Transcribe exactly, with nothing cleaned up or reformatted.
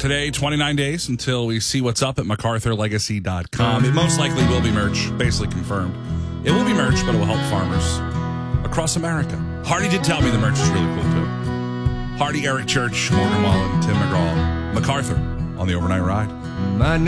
Today, twenty-nine days until we see what's up at MacArthur Legacy dot com. It most likely will be merch, basically confirmed. It will be merch, but it will help farmers across America. Hardy did tell me the merch is really cool, too. Hardy, Eric Church, Morgan Wallen, Tim McGraw, MacArthur on the Overnight Ride. My